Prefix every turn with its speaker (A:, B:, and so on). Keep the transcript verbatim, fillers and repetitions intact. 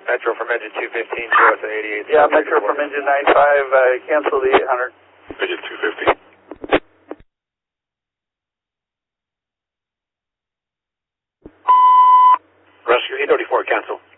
A: Metro from engine two fifteen, show us at eighty-eight.
B: Yeah, Metro from engine nine five, uh, cancel the eight hundred.
C: Engine two fifty. Rescue eight thirty-four, cancel.